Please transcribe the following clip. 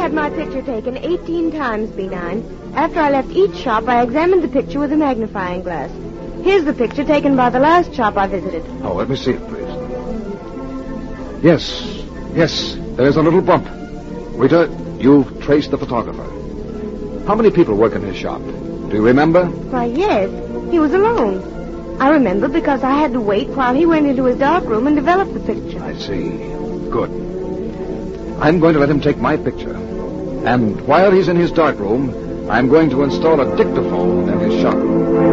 had my picture taken 18 times, B9. After I left each shop, I examined the picture with a magnifying glass. Here's the picture taken by the last shop I visited. Oh, let me see it, please. Yes, there's a little bump. Rita, you've traced the photographer. How many people work in his shop? Do you remember? Why, yes. He was alone. I remember because I had to wait while he went into his darkroom and developed the picture. I see. Good. I'm going to let him take my picture. And while he's in his darkroom, I'm going to install a dictaphone in his shop.